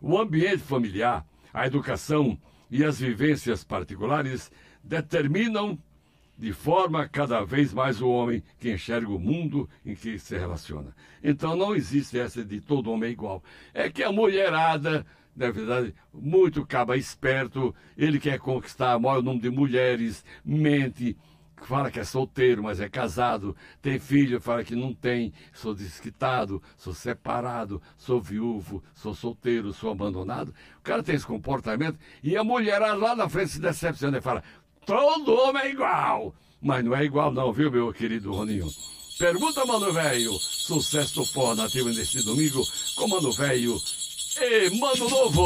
O ambiente familiar, a educação e as vivências particulares determinam de forma cada vez mais o homem que enxerga o mundo em que se relaciona. Então não existe essa de todo homem é igual. É que a mulherada, na verdade, muito caba esperto, ele quer conquistar o maior número de mulheres, mente, fala que é solteiro, mas é casado, tem filho, fala que não tem, sou desquitado, sou separado, sou viúvo, sou solteiro, sou abandonado. O cara tem esse comportamento e a mulherada lá na frente se decepciona e fala: todo homem é igual. Mas não é igual não, viu, meu querido Roninho? Pergunta, Mano Velho. Sucesso do Forró Nativo neste domingo com Mano Velho e Mano Novo.